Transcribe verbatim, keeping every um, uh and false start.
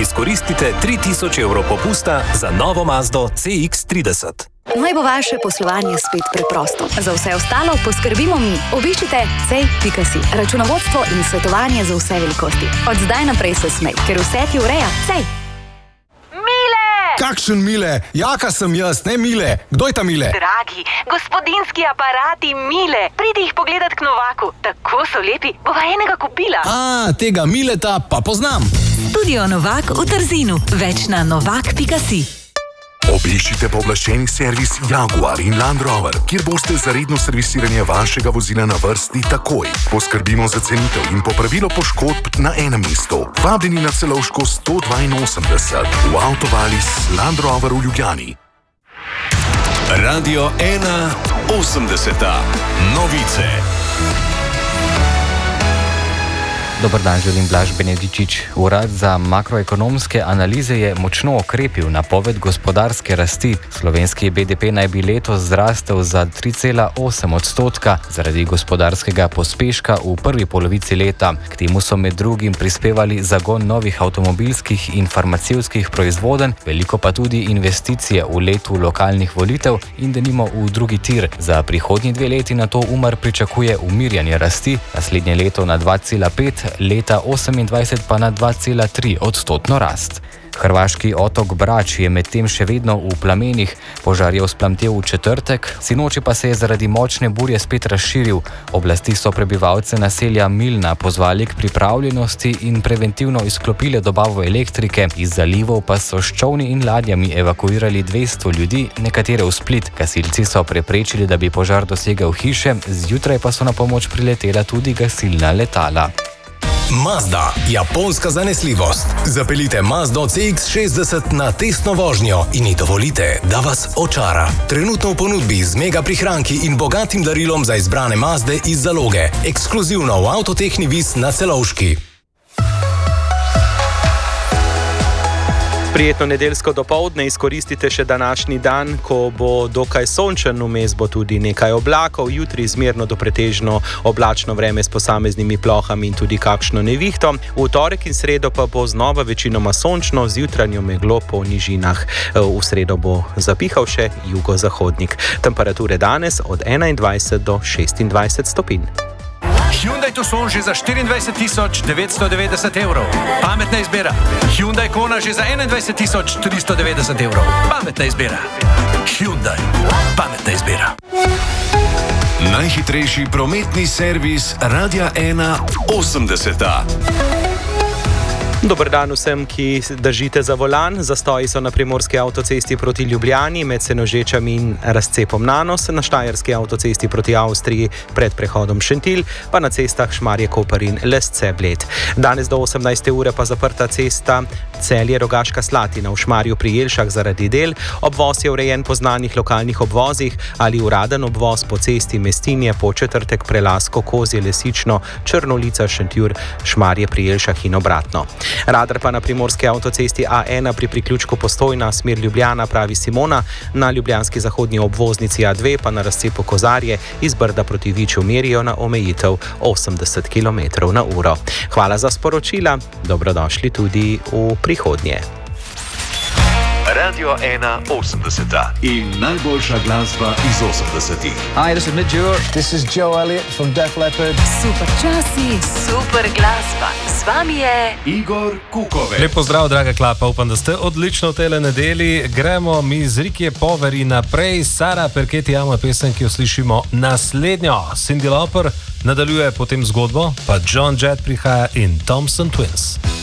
izkoristite tri tisoč evrov popusta za novo Mazdo C X trideset. Naj bo vaše poslovanje spet preprosto. Za vse ostalo poskrbimo mi. Obiščite cej pika si. Računovodstvo in svetovanje za vse velikosti. Od zdaj naprej se smej, ker vse ti ureja Cej. Kakšen Mile? Jaka sem jaz, ne Mile. Kdo je ta Mile? Dragi, gospodinski aparati Mile. Pridi jih pogledat k Novaku. Tako so lepi. Bova enega kupila. A, tega Mileta pa poznam. Studio Novak v Trzinu. Več na novak pika si. Obiščite pooblaščeni servis Jaguar in Land Rover, kjer boste za redno servisiranje vašega vozila na vrsti takoj. Poskrbimo za cenitev in popravilo poškodb na enem mestu. Vabljeni na Celovško sto dvainosemdeset v Avtovalis Land Rover v Ljubljani. Radio ena osemdeseta. Novice. Dobar dan, želim Blaž Benedičič. Urad za makroekonomske analize je močno okrepil napoved gospodarske rasti. Slovenski B D P naj bi letos zrastel za tri cela osem odstotka zaradi gospodarskega pospeška v prvi polovici leta. K temu so med drugim prispevali zagon novih avtomobilskih in farmacevtskih proizvodenj, veliko pa tudi investicije v letu lokalnih volitev in denimo v drugi tir. Za prihodnji dve leti na to Umar pričakuje umirjanje rasti, naslednje leto na dva cela pet, leta osemindvajset pa na dva cela tri odstotno rast. Hrvaški otok Brač je medtem še vedno v plamenih, požar je vzplamtel v četrtek, sinoči pa se je zaradi močne burje spet razširil. Oblasti so prebivalce naselja Milna pozvali k pripravljenosti in preventivno izklopile dobavo elektrike, iz zalivov pa so s čolni in ladjami evakuirali dvesto ljudi, nekatere v Split. Gasilci so preprečili, da bi požar dosegel hiše, zjutraj pa so na pomoč priletela tudi gasilna letala. Mazda, japonska zanesljivost. Zapeljite Mazdo C X šestdeset na testno vožnjo in ji dovolite, da vas očara. Trenutno v ponudbi z mega prihranki in bogatim darilom za izbrane Mazde iz zaloge. Ekskluzivno v Avtotehni Vis na Celovški. Prijetno nedeljsko dopoldne izkoristite še današnji dan, ko bo dokaj sončen, vmes bo tudi nekaj oblakov, jutri zmerno do pretežno oblačno vreme s posameznimi plohami in tudi kakšno nevihto. V torek in sredo pa bo znova večinoma sončno z jutranjo meglo po nižinah. V sredo bo zapihal še jugozahodnik. Temperature danes od enaindvajset do šestindvajset stopinj. Hyundai Tucson že za štiriindvajset tisoč devetsto devetdeset evrov. Pametna izbira. Hyundai Kona že za enaindvajset tisoč tristo devetdeset evrov. Pametna izbira. Hyundai. Pametna izbira. Najhitrejši prometni servis Radia ena osemdeseta. Dober dan vsem, ki držite za volan. Zastoji so na primorski avtocesti proti Ljubljani med Senožečami in razcepom Nanos, na štajerski avtocesti proti Avstriji pred prehodom Šentilj, pa na cestah Šmarje-Koper in Lesce-Bled. Danes do osemnajste ure pa zaprta cesta Celje-Rogaška Slatina v Šmarju pri Jelšah zaradi del. Obvoz je urejen po znanih lokalnih obvozih ali uraden obvoz po cesti Mestinje, Podčetrtek, Prelasko, Kozje, Lesično, Črnolica, Šentjur, Šmarje pri Jelšah in obratno. Radar pa na primorski avtocesti A ena pri priključku Postojna, smer Ljubljana, pravi Simona, na ljubljanski zahodni obvoznici A dve pa na razcepu Kozarje iz Brda proti Viču merijo na omejitev osemdeset kilometrov na uro. Hvala za sporočila, dobrodošli tudi v prihodnje. Radio ena osemdeseta in najboljša glasba iz osemdesetih. Hi, this is Midge Ure. This is Joe Elliott from Def Leppard. Super časi, super glasba. Z vami je Igor Kukovič. Lep pozdrav, draga klapa, upam, da ste odlično v tele nedeli. Gremo mi z Rikije Poveri naprej. Sara Perketi Amo pesem, ki jo slišimo naslednjo. Cyndi Lauper nadaljuje potem zgodbo, pa John Jett prihaja in Thompson Twins.